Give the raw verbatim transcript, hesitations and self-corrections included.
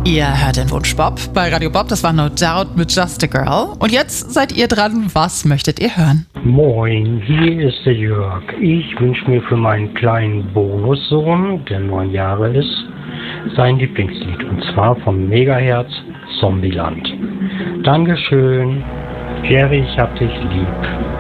Ihr hört den Wunsch Bob bei Radio Bob, das war No Doubt mit Just a Girl. Und jetzt seid ihr dran, was möchtet ihr hören? Moin, hier ist der Jörg. Ich wünsche mir für meinen kleinen Bonussohn, der neun Jahre ist, sein Lieblingslied. Und zwar vom Megaherz Zombieland. Dankeschön. Jerry, ich hab dich lieb.